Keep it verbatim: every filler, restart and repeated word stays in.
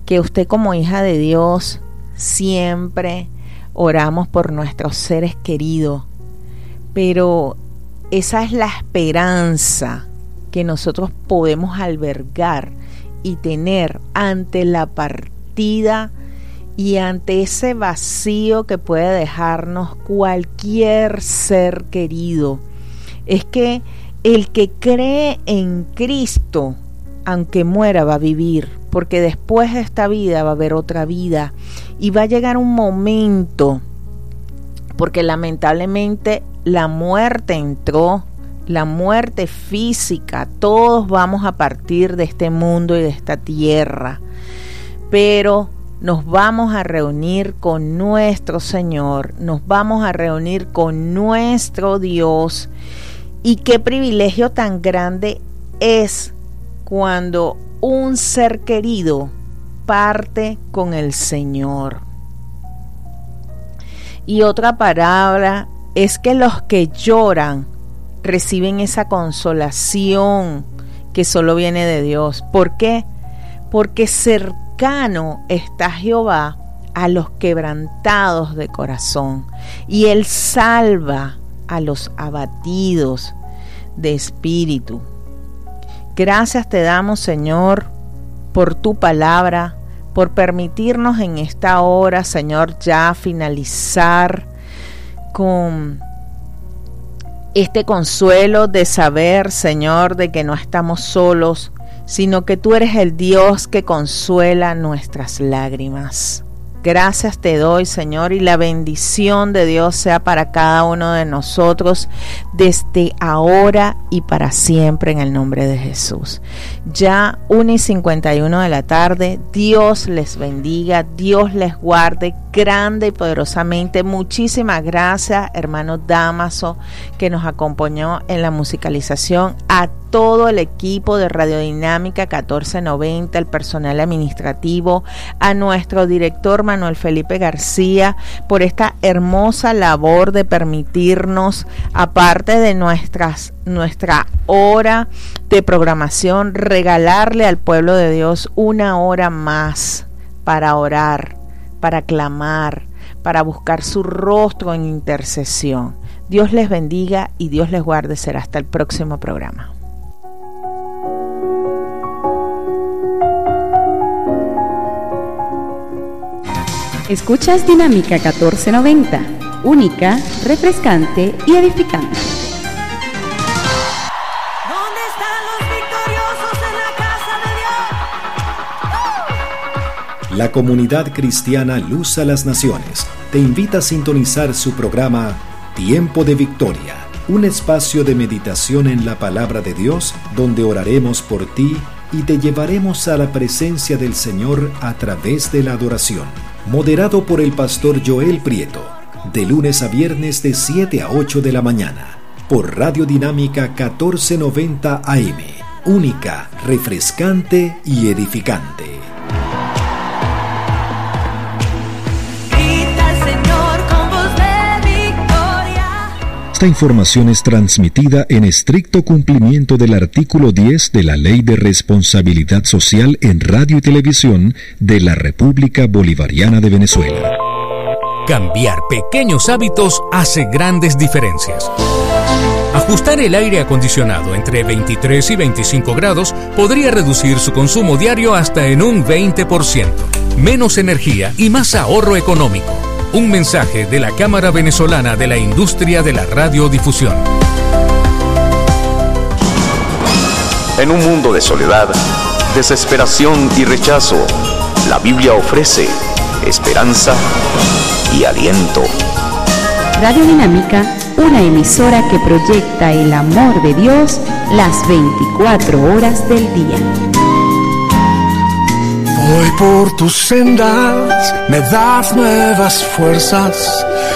que usted como hija de Dios siempre oramos por nuestros seres queridos, pero esa es la esperanza que nosotros podemos albergar y tener ante la partida y ante ese vacío que puede dejarnos cualquier ser querido. Es que el que cree en Cristo, aunque muera, va a vivir, porque después de esta vida va a haber otra vida y va a llegar un momento, porque lamentablemente la muerte entró, la muerte física, todos vamos a partir de este mundo y de esta tierra, pero nos vamos a reunir con nuestro Señor, nos vamos a reunir con nuestro Dios. Y qué privilegio tan grande es cuando un ser querido parte con el Señor. Y otra palabra es que los que lloran reciben esa consolación que solo viene de Dios. ¿Por qué? Porque cercano está Jehová a los quebrantados de corazón, y Él salva a los abatidos de espíritu. Gracias te damos, Señor, por tu palabra, por permitirnos en esta hora, Señor, ya finalizar con este consuelo de saber, Señor, de que no estamos solos, sino que tú eres el Dios que consuela nuestras lágrimas. Gracias te doy, Señor, y la bendición de Dios sea para cada uno de nosotros desde ahora y para siempre, en el nombre de Jesús. Ya una y cincuenta y uno de la tarde. Dios les bendiga, Dios les guarde grande y poderosamente. Muchísimas gracias, hermano Damaso, que nos acompañó en la musicalización, a todo el equipo de Radiodinámica catorce noventa, el personal administrativo, a nuestro director Manuel Felipe García, por esta hermosa labor de permitirnos, aparte de nuestras, nuestra hora de programación, regalarle al pueblo de Dios una hora más para orar, para clamar, para buscar su rostro en intercesión. Dios les bendiga y Dios les guarde. Será hasta el próximo programa. Escuchas Dinámica catorce noventa, única, refrescante y edificante. ¿Dónde están los victoriosos en la casa de Dios? La comunidad cristiana Luz a las Naciones te invita a sintonizar su programa Tiempo de Victoria, un espacio de meditación en la palabra de Dios donde oraremos por ti y te llevaremos a la presencia del Señor a través de la adoración. Moderado por el pastor Joel Prieto, de lunes a viernes de siete a ocho de la mañana, por Radio Dinámica catorce noventa A M, única, refrescante y edificante. Grita al Señor con voz de victoria. Esta información es transmitida en estricto cumplimiento del artículo diez de la Ley de Responsabilidad Social en Radio y Televisión de la República Bolivariana de Venezuela. Cambiar pequeños hábitos hace grandes diferencias. Ajustar el aire acondicionado entre veintitrés y veinticinco grados podría reducir su consumo diario hasta en un veinte por ciento. Menos energía y más ahorro económico. Un mensaje de la Cámara Venezolana de la Industria de la Radiodifusión. En un mundo de soledad, desesperación y rechazo, la Biblia ofrece esperanza y aliento. Radio Dinámica, una emisora que proyecta el amor de Dios las veinticuatro horas del día. Voy por tus sendas, me das nuevas fuerzas.